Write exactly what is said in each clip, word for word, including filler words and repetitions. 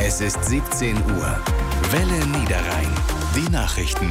Es ist siebzehn Uhr. Welle Niederrhein. Die Nachrichten.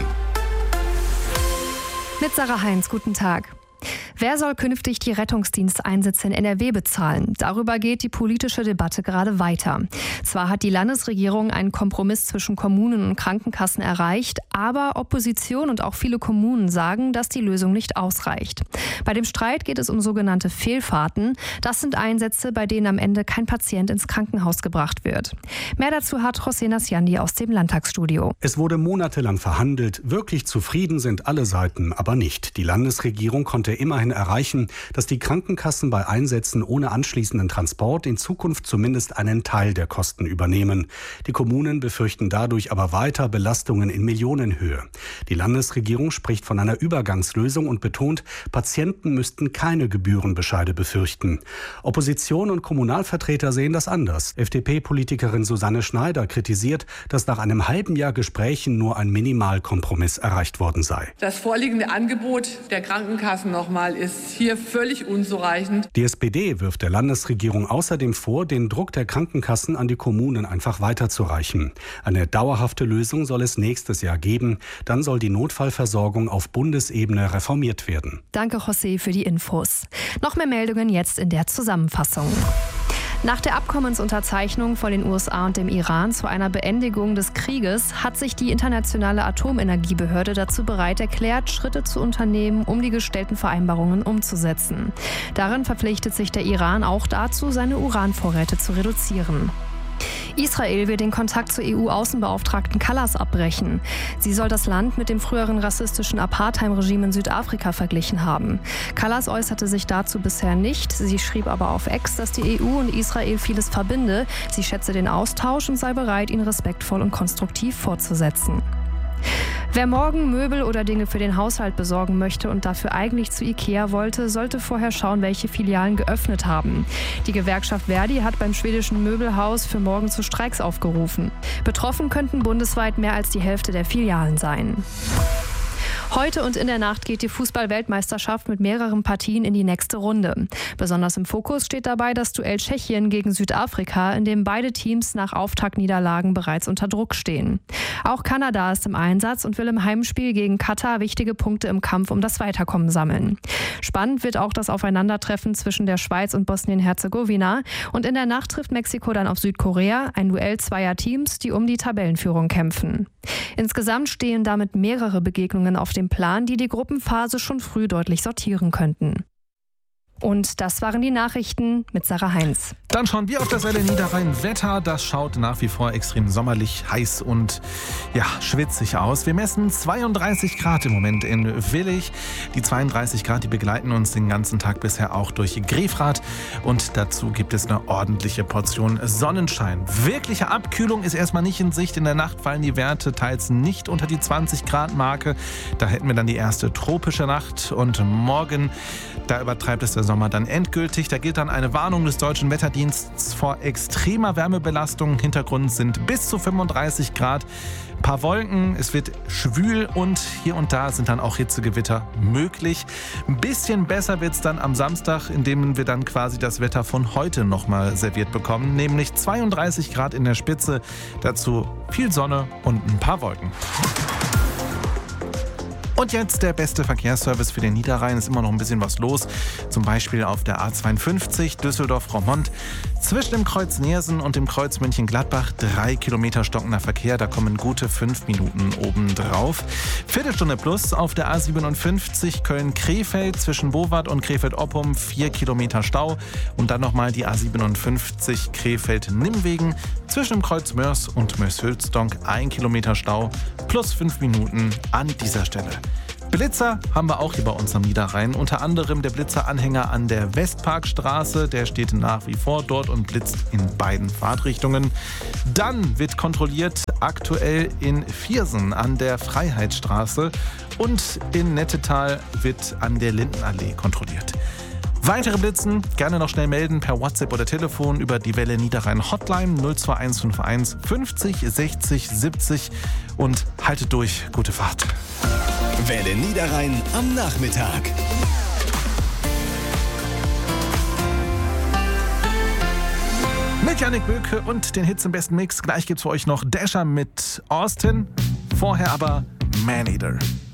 Mit Sarah Heinz, guten Tag. Wer soll künftig die Rettungsdiensteinsätze in N R W bezahlen? Darüber geht die politische Debatte gerade weiter. Zwar hat die Landesregierung einen Kompromiss zwischen Kommunen und Krankenkassen erreicht, aber Opposition und auch viele Kommunen sagen, dass die Lösung nicht ausreicht. Bei dem Streit geht es um sogenannte Fehlfahrten. Das sind Einsätze, bei denen am Ende kein Patient ins Krankenhaus gebracht wird. Mehr dazu hat José Nasciandi aus dem Landtagsstudio. Es wurde monatelang verhandelt. Wirklich zufrieden sind alle Seiten, aber nicht. Die Landesregierung konnte immerhin erreichen, dass die Krankenkassen bei Einsätzen ohne anschließenden Transport in Zukunft zumindest einen Teil der Kosten übernehmen. Die Kommunen befürchten dadurch aber weiter Belastungen in Millionenhöhe. Die Landesregierung spricht von einer Übergangslösung und betont, Patienten müssten keine Gebührenbescheide befürchten. Opposition und Kommunalvertreter sehen das anders. F D P-Politikerin Susanne Schneider kritisiert, dass nach einem halben Jahr Gesprächen nur ein Minimalkompromiss erreicht worden sei. Das vorliegende Angebot der Krankenkassen nochmal ist hier völlig unzureichend. Die S P D wirft der Landesregierung außerdem vor, den Druck der Krankenkassen an die Kommunen einfach weiterzureichen. Eine dauerhafte Lösung soll es nächstes Jahr geben. Dann soll die Notfallversorgung auf Bundesebene reformiert werden. Danke, José, für die Infos. Noch mehr Meldungen jetzt in der Zusammenfassung. Nach der Abkommensunterzeichnung von den U S A und dem Iran zu einer Beendigung des Krieges hat sich die Internationale Atomenergiebehörde dazu bereit erklärt, Schritte zu unternehmen, um die gestellten Vereinbarungen umzusetzen. Darin verpflichtet sich der Iran auch dazu, seine Uranvorräte zu reduzieren. Israel will den Kontakt zur E U-Außenbeauftragten Kallas abbrechen. Sie soll das Land mit dem früheren rassistischen Apartheid-Regime in Südafrika verglichen haben. Kallas äußerte sich dazu bisher nicht. Sie schrieb aber auf X, dass die E U und Israel vieles verbinde. Sie schätze den Austausch und sei bereit, ihn respektvoll und konstruktiv fortzusetzen. Wer morgen Möbel oder Dinge für den Haushalt besorgen möchte und dafür eigentlich zu Ikea wollte, sollte vorher schauen, welche Filialen geöffnet haben. Die Gewerkschaft Verdi hat beim schwedischen Möbelhaus für morgen zu Streiks aufgerufen. Betroffen könnten bundesweit mehr als die Hälfte der Filialen sein. Heute und in der Nacht geht die Fußball-Weltmeisterschaft mit mehreren Partien in die nächste Runde. Besonders im Fokus steht dabei das Duell Tschechien gegen Südafrika, in dem beide Teams nach Auftaktniederlagen bereits unter Druck stehen. Auch Kanada ist im Einsatz und will im Heimspiel gegen Katar wichtige Punkte im Kampf um das Weiterkommen sammeln. Spannend wird auch das Aufeinandertreffen zwischen der Schweiz und Bosnien-Herzegowina. Und in der Nacht trifft Mexiko dann auf Südkorea, ein Duell zweier Teams, die um die Tabellenführung kämpfen. Insgesamt stehen damit mehrere Begegnungen auf dem Plan, die die Gruppenphase schon früh deutlich sortieren könnten. Und das waren die Nachrichten mit Sarah Heinz. Dann schauen wir auf das Welle Niederrhein Wetter. Das schaut nach wie vor extrem sommerlich, heiß und ja, schwitzig aus. Wir messen zweiunddreißig Grad im Moment in Willich. Die zweiunddreißig Grad, die begleiten uns den ganzen Tag bisher auch durch Grefrath. Und dazu gibt es eine ordentliche Portion Sonnenschein. Wirkliche Abkühlung ist erstmal nicht in Sicht. In der Nacht fallen die Werte teils nicht unter die zwanzig Grad Marke. Da hätten wir dann die erste tropische Nacht. Und morgen, da übertreibt es der Sommer dann endgültig. Da gilt dann eine Warnung des Deutschen Wetterdienstes vor extremer Wärmebelastung. Hintergrund sind bis zu fünfunddreißig Grad. Ein paar Wolken, es wird schwül und hier und da sind dann auch Hitzegewitter möglich. Ein bisschen besser wird es dann am Samstag, indem wir dann quasi das Wetter von heute nochmal serviert bekommen. Nämlich zweiunddreißig Grad in der Spitze, dazu viel Sonne und ein paar Wolken. Und jetzt der beste Verkehrsservice für den Niederrhein. Ist immer noch ein bisschen was los. Zum Beispiel auf der A zweiundfünfzig Düsseldorf-Roermond. Zwischen dem Kreuz Neersen und dem Kreuz München-Gladbach drei Kilometer stockender Verkehr. Da kommen gute fünf Minuten obendrauf. Viertelstunde plus auf der A siebenundfünfzig Köln-Krefeld. Zwischen Bowart und Krefeld-Oppum vier Kilometer Stau. Und dann nochmal die A siebenundfünfzig Krefeld-Nimmwegen. Zwischen dem Kreuz Mörs und Mörs-Hülsdonk ein Kilometer Stau plus fünf Minuten an dieser Stelle. Blitzer haben wir auch hier bei uns am Niederrhein. Unter anderem der Blitzeranhänger an der Westparkstraße. Der steht nach wie vor dort und blitzt in beiden Fahrtrichtungen. Dann wird kontrolliert aktuell in Viersen an der Freiheitsstraße. Und in Nettetal wird an der Lindenallee kontrolliert. Weitere Blitzen gerne noch schnell melden per WhatsApp oder Telefon über die Welle Niederrhein Hotline null zwei eins fünf eins fünfzig sechzig siebzig und haltet durch. Gute Fahrt. Welle Niederrhein am Nachmittag. mit Yannick Böke und den Hits im besten Mix. Gleich gibt's für euch noch Dasher mit Austin. Vorher aber Maneater.